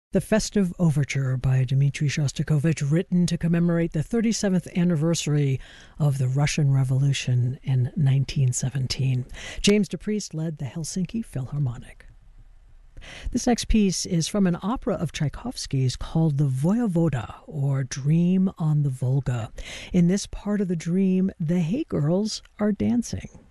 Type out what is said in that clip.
The Festive Overture by Dmitri Shostakovich, written to commemorate the 37th anniversary of the Russian Revolution in 1917. James DePriest led the Helsinki Philharmonic. This next piece is from an opera of Tchaikovsky's called The Voyevoda, or Dream on the Volga. In this part of the dream, the Hay Girls are dancing.